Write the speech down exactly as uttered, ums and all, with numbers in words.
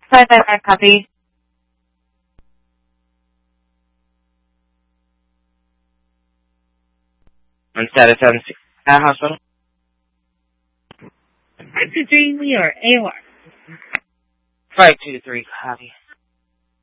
five five five, copy. On status seven six at hospital. five two three, we are A O R. five two three, copy.